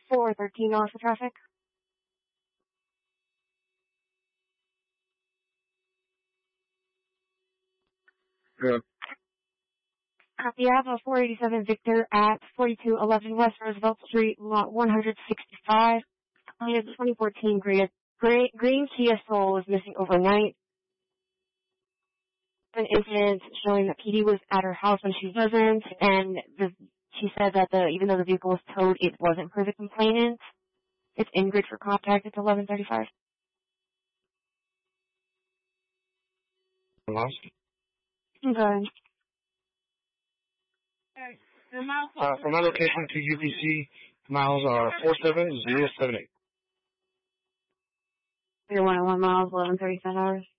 413 north for traffic. Good. Copy Alpha 487 Victor at 4211 West Roosevelt Street, lot 165. Only a 2014 green Kia Soul was missing overnight. An incident showing that PD was at her house when she wasn't, and she said that even though the vehicle was towed, it wasn't per the complainant. It's in grid for contact. It's 11:35. Miles? Okay. From my location to UBC, miles are 47078. 101 miles, 11:37 hours.